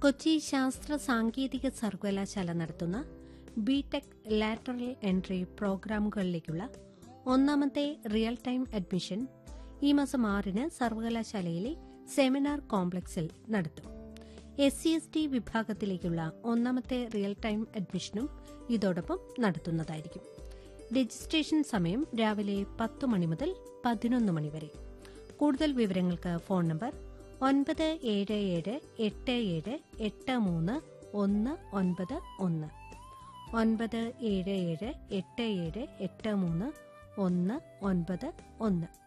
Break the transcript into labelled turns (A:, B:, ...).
A: കൊച്ചി ശാസ്ത്ര സാങ്കേതിക സർവകലാശാല നടത്തുന്ന ബിടെക് ലാറ്ററൽ എൻട്രി പ്രോഗ്രാമുകളിലേക്കുള്ള ഒന്നാമത്തെ റിയൽ ടൈം അഡ്മിഷൻ ഈ മാസം 6-ന് സർവകലാശാലയിലെ സെമിനാർ കോംപ്ലക്സിൽ നടത്തും. SC/ST വിഭാഗത്തിലേക്കുള്ള ഒന്നാമത്തെ റിയൽ ടൈം അഡ്മിഷനും ഇതോടൊപ്പം നടത്തുന്നതായിരിക്കും. രജിസ്ട്രേഷൻ സമയം രാവിലെ 10 മണി മുതൽ 11 മണി വരെ. കൂടുതൽ വിവരങ്ങൾക്ക് ഫോൺ നമ്പർ 9778783191 9778783191.